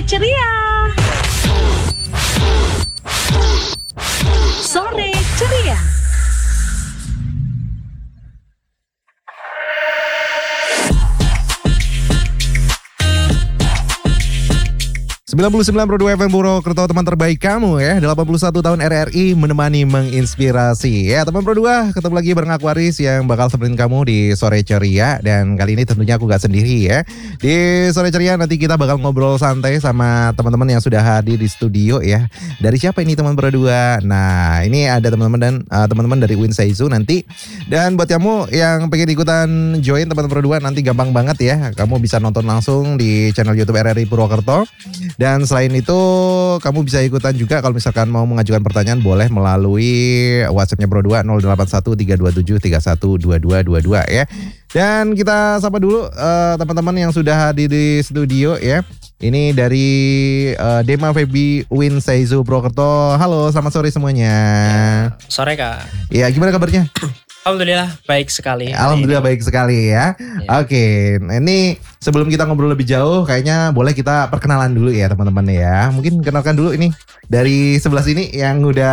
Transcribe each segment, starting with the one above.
ceria. Sore ceria. 99.2 FM Purwokerto, teman terbaik kamu ya. 81 tahun RRI menemani menginspirasi. Ya teman Pro 2, ketemu lagi bareng aku Aris yang bakal temenin kamu di Sore Ceria. Dan kali ini tentunya aku gak sendiri ya. Di Sore Ceria nanti kita bakal ngobrol santai sama teman-teman yang sudah hadir di studio ya. Dari siapa ini teman Pro 2? Nah ini ada teman-teman dan teman-teman dari Win Seizu nanti. Dan buat kamu yang pengen ikutan join teman Pro 2 nanti gampang banget ya. Kamu bisa nonton langsung di channel YouTube RRI Purwokerto. Dan selain itu kamu bisa ikutan juga kalau misalkan mau mengajukan pertanyaan boleh melalui WhatsApp-nya Pro 2 081 327 312222 ya. Dan kita sapa dulu teman-teman yang sudah hadir di studio ya. Ini dari Dema Febi Win Seizu Purwokerto. Halo, selamat sore semuanya. Ya, sore Kak. Ya, gimana kabarnya? Alhamdulillah baik sekali. Alhamdulillah baik sekali ya. Oke, ini sebelum kita ngobrol lebih jauh, kayaknya boleh kita perkenalan dulu ya teman-teman ya. Mungkin kenalkan dulu ini dari sebelah sini yang udah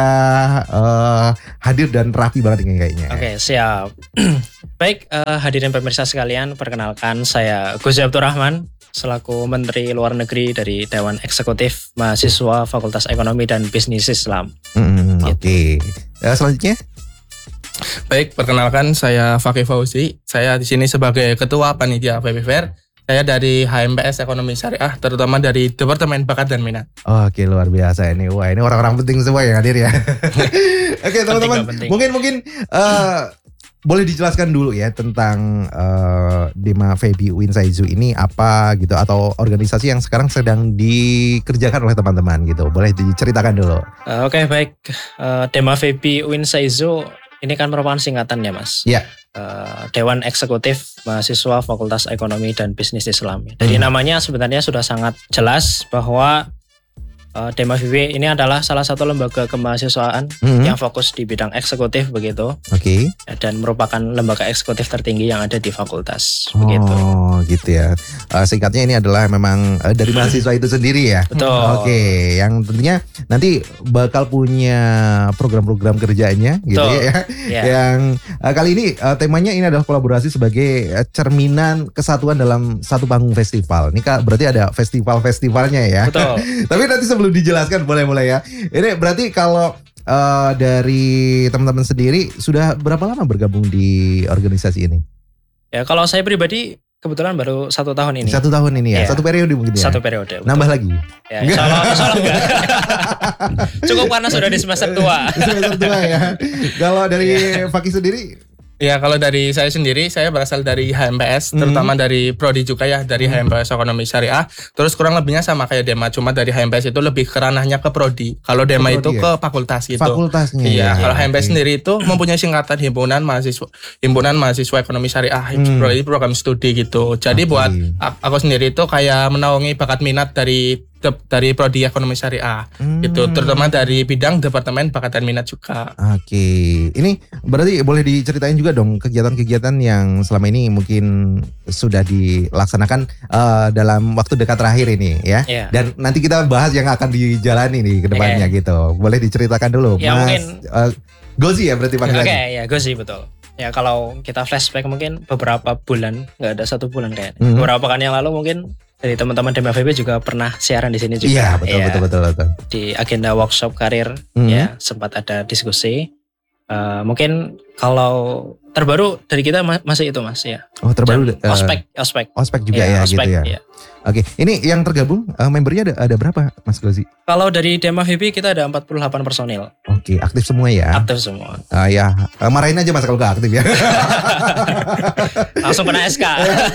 hadir dan rapi banget ini kayaknya. Oke, siap. Baik, hadirin pemirsa sekalian, perkenalkan saya Gus Abdurrahman selaku Menteri Luar Negeri dari Dewan Eksekutif Mahasiswa Fakultas Ekonomi dan Bisnis Islam. Oke. Selanjutnya. Baik, perkenalkan saya Fakih Fauzi. Saya di sini sebagai Ketua Panitia PB Fair. Saya dari HMPS Ekonomi Syariah, terutama dari Departemen Bakat dan Minat. Oke, luar biasa ini. Wah, ini orang-orang penting semua yang hadir ya. Oke, teman-teman. Mungkin boleh dijelaskan dulu ya tentang Dema Febi Win Seizu ini apa gitu, atau organisasi yang sekarang sedang dikerjakan oleh teman-teman gitu. Boleh diceritakan dulu. Oke, baik. Dema Febi Win Seizu ini kan merupakan singkatan ya Mas. Iya. Dewan Eksekutif Mahasiswa Fakultas Ekonomi dan Bisnis Islam. Dari namanya sebenarnya sudah sangat jelas bahwa Dema Febi ini adalah salah satu lembaga kemahasiswaan yang fokus di bidang eksekutif begitu. Oke. Dan merupakan lembaga eksekutif tertinggi yang ada di fakultas begitu. Oh, gitu ya. Singkatnya ini adalah memang dari mahasiswa itu sendiri ya. Betul. Oke, yang tentunya nanti bakal punya program-program kerjanya gitu ya. Yeah. Yang kali ini temanya ini adalah kolaborasi sebagai cerminan kesatuan dalam satu panggung festival. Ini berarti ada festival-festivalnya ya. Betul. Tapi nanti sebelum dijelaskan boleh ya. Ini berarti kalau dari teman-teman sendiri sudah berapa lama bergabung di organisasi ini? Ya kalau saya pribadi kebetulan baru 1 tahun ini. 1 tahun ini ya? Ya. 1 periode mungkin ya? 1 periode. Betul. Nambah lagi? Ya, insya Allah enggak. Cukup karena sudah di semester tua. Semester tua ya. Kalau dari Fakih sendiri? Ya, kalau dari saya sendiri, saya berasal dari HMPS, terutama dari Prodi juga ya, dari HMPS Ekonomi Syariah. Terus kurang lebihnya sama kayak Dema, cuma dari HMPS itu lebih ke ranahnya ke Prodi. Kalau Dema itu ke fakultas gitu. Fakultasnya. Iya, kalau HMPS sendiri itu mempunyai singkatan Himpunan Mahasiswa Ekonomi Syariah, program studi gitu. Jadi buat aku sendiri itu kayak menaungi bakat minat dari Prodi Ekonomi Syariah gitu, terutama dari bidang Departemen Bakat dan Minat juga. Oke, ini berarti boleh diceritain juga dong kegiatan-kegiatan yang selama ini mungkin sudah dilaksanakan dalam waktu dekat terakhir ini ya. Yeah. Dan nanti kita bahas yang akan dijalani nih ke depannya gitu. Boleh diceritakan dulu, ya, Mas. Mungkin Gozi ya berarti panggilannya. Oke, ya Gozi betul. Ya kalau kita flashback mungkin beberapa bulan, nggak ada 1 bulan kayaknya. Beberapa pekan yang lalu mungkin dari teman-teman Dema Febi juga pernah siaran di sini juga. Iya, betul. Di agenda workshop karir ya sempat ada diskusi. Mungkin kalau terbaru dari kita masih itu Mas ya. Oh, terbaru ospek juga ya ospek, gitu ya. Iya. Oke, ini yang tergabung membernya ada berapa Mas Gozi? Kalau dari Dema Febi kita ada 48 personil. Oke, aktif semua ya? Aktif semua. Ya, marahin aja Mas kalau gak aktif ya. Langsung kena SK.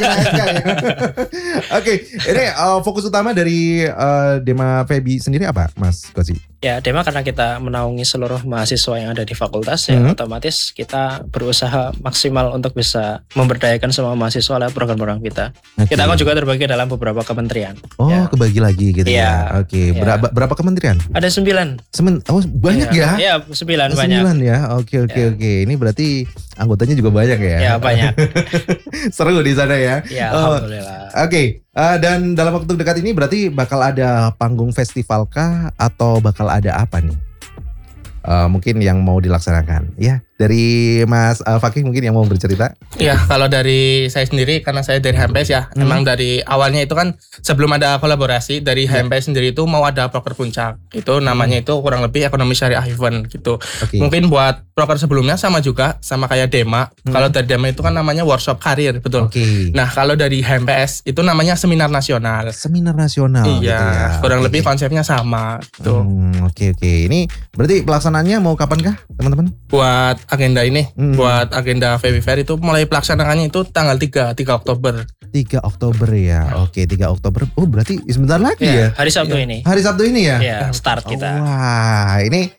Oke, ini fokus utama dari Dema Febi sendiri apa Mas Gozi? Ya, Dema karena kita menaungi seluruh mahasiswa yang ada di fakultas ya otomatis kita berusaha maksimal untuk bisa memberdayakan semua mahasiswa lewat program-program kita. Kita kan juga terbagi dalam beberapa beberapa kementerian. Oh, Ya. kebagi lagi gitu ya. Iya. Oke, Iya. berapa kementerian? Ada 9. Oh, banyak ya? Iya, 9 banyak. 9 ya. Oke. Ini berarti anggotanya juga banyak ya? Ya banyak. Seru di sana ya. Ya Oh, alhamdulillah. Oke, dan dalam waktu dekat ini berarti bakal ada panggung festival kah atau bakal ada apa nih? Mungkin yang mau dilaksanakan ya, dari Mas Fakih mungkin yang mau bercerita. Ya, kalau dari saya sendiri karena saya dari HMPS ya, emang dari awalnya itu kan sebelum ada kolaborasi dari HMPS sendiri itu mau ada proker puncak. Itu namanya itu kurang lebih ekonomi syariah event gitu. Oke. Mungkin buat proker sebelumnya sama juga sama kayak Dema. Kalau dari Dema itu kan namanya workshop karir, betul. Oke. Nah, kalau dari HMPS itu namanya seminar nasional. Seminar nasional Iya, gitu ya. kurang Oke. lebih konsepnya sama gitu. Oke. Ini berarti pelaksanaannya mau kapan kah, teman-teman? Buat agenda ini, Hmm. buat agenda Feby Fair itu mulai pelaksanaannya itu tanggal 3 Oktober. 3 Oktober ya. Oke, 3 Oktober. Oh, berarti sebentar lagi ya. Ya, hari Sabtu ini. Hari Sabtu ini ya? Ya, start kita. Wah, ini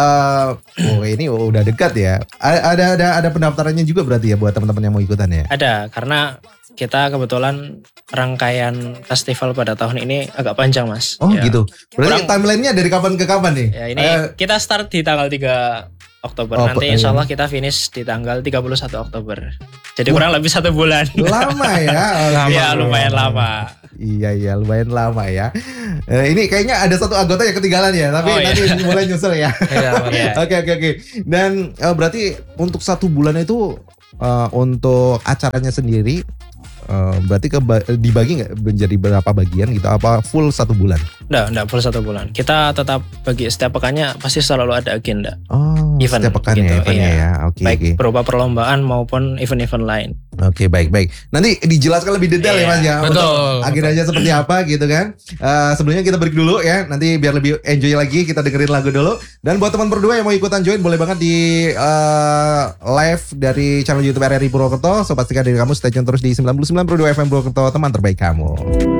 ini udah dekat ya. Ada pendaftarannya juga berarti ya buat teman-teman yang mau ikutan ya. Ada, karena kita kebetulan rangkaian festival pada tahun ini agak panjang, Mas. Oh, Ya. gitu. Berarti Kurang- timelinenya dari kapan ke kapan nih? Ya, ini kita start di tanggal 3 Oktober. Oh, Nanti iya. insya Allah kita finish di tanggal 31 Oktober. Jadi kurang lebih 1 bulan. Lama ya. Oke. Ya, lumayan lama. Iya, lumayan lama ya. Ini kayaknya ada satu anggota yang ketinggalan ya, tapi Oh, iya. nanti mulai nyusul ya. Iya, Ya. Oke. Dan berarti untuk 1 bulan itu untuk acaranya sendiri berarti dibagi nggak menjadi berapa bagian gitu? Apa full 1 bulan? Enggak full 1 bulan. Kita tetap bagi setiap pekannya pasti selalu ada agenda. Oh, Event setiap pekan gitu, ya eventnya iya. ya. Oke. Baik berupa perlombaan maupun event-event lain. Oke, baik. Nanti dijelaskan lebih detail ya Iya, Mas ya. betul. Untuk agendanya seperti apa gitu kan. Sebelumnya kita break dulu ya. Nanti biar lebih enjoy lagi kita dengerin lagu dulu. Dan buat teman berdua yang mau ikutan join boleh banget di live dari channel YouTube RRI Purwokerto. So pastikan diri kamu stay tune terus di 99.2 FM Purwokerto, teman terbaik kamu.